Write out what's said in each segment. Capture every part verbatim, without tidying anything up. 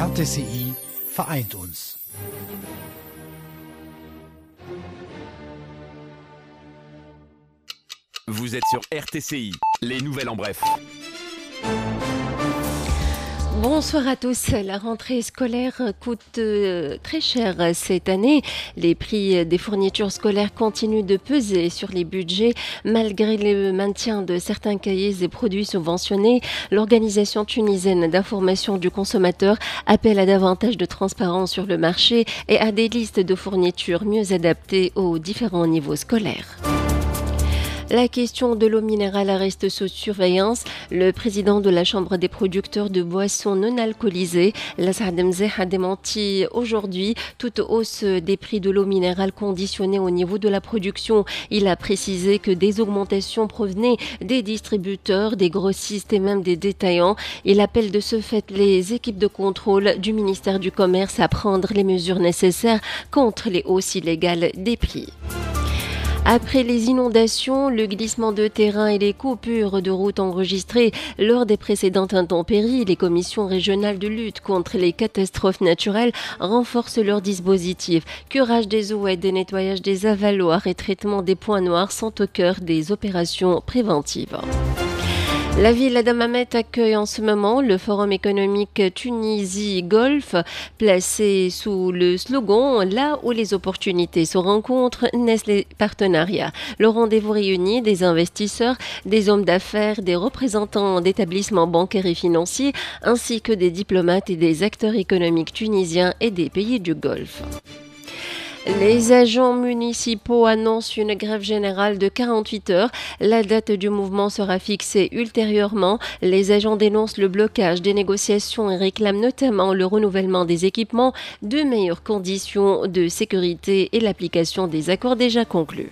R T C I vereint uns. Vous êtes sur R T C I, les nouvelles en bref. Bonsoir à tous. La rentrée scolaire coûte euh, très cher cette année. Les prix des fournitures scolaires continuent de peser sur les budgets. Malgré le maintien de certains cahiers et produits subventionnés, l'Organisation tunisienne d'information du consommateur appelle à davantage de transparence sur le marché et à des listes de fournitures mieux adaptées aux différents niveaux scolaires. La question de l'eau minérale reste sous surveillance. Le président de la Chambre des producteurs de boissons non alcoolisées, Lassad Mzeh, a démenti aujourd'hui toute hausse des prix de l'eau minérale conditionnée au niveau de la production. Il a précisé que des augmentations provenaient des distributeurs, des grossistes et même des détaillants. Il appelle de ce fait les équipes de contrôle du ministère du Commerce à prendre les mesures nécessaires contre les hausses illégales des prix. Après les inondations, le glissement de terrain et les coupures de route enregistrées lors des précédentes intempéries, les commissions régionales de lutte contre les catastrophes naturelles renforcent leurs dispositifs. Curage des eaux et des nettoyages des avaloirs et traitement des points noirs sont au cœur des opérations préventives. La ville d'Hammamet accueille en ce moment le forum économique Tunisie-Golfe, placé sous le slogan « Là où les opportunités se rencontrent, naissent les partenariats ». Le rendez-vous réunit des investisseurs, des hommes d'affaires, des représentants d'établissements bancaires et financiers, ainsi que des diplomates et des acteurs économiques tunisiens et des pays du Golfe. Les agents municipaux annoncent une grève générale de quarante-huit heures. La date du mouvement sera fixée ultérieurement. Les agents dénoncent le blocage des négociations et réclament notamment le renouvellement des équipements, de meilleures conditions de sécurité et l'application des accords déjà conclus.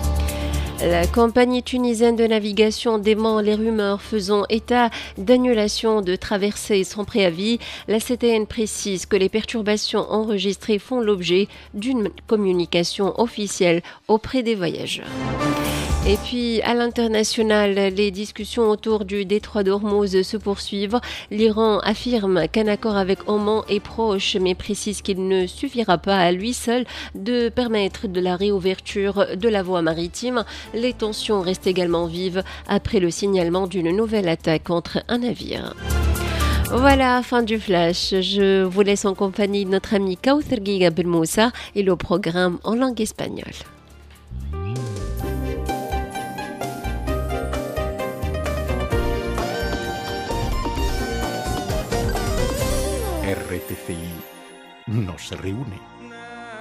La compagnie tunisienne de navigation dément les rumeurs faisant état d'annulation de traversées sans préavis. La C T N précise que les perturbations enregistrées font l'objet d'une communication officielle auprès des voyageurs. Et puis, à l'international, les discussions autour du détroit d'Ormuz se poursuivent. L'Iran affirme qu'un accord avec Oman est proche, mais précise qu'il ne suffira pas à lui seul de permettre de la réouverture de la voie maritime. Les tensions restent également vives après le signalement d'une nouvelle attaque contre un navire. Voilà, fin du flash. Je vous laisse en compagnie de notre ami Kawthar Guiga Ben Moussa et le programme en langue espagnole. R T C I no se reúne.